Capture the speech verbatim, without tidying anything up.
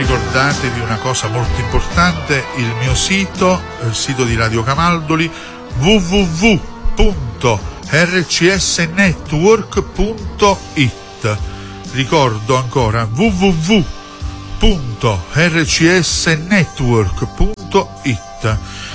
ricordatevi una cosa molto importante: il mio sito, il sito di Radio Camaldoli, w w w punto r c s network punto i t. Ricordo ancora w w w punto r c s network punto i t.